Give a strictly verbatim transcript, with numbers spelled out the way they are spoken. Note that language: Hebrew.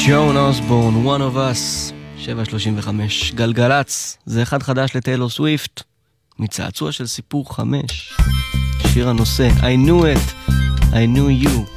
ג'ון אוסבורן, One of Us, שבע שלושים וחמש, גלגלץ, זה אחד חדש לטיילור סוויפט, מצעצוע של סיפור חמש, שיר הנושא, I knew it, I knew you.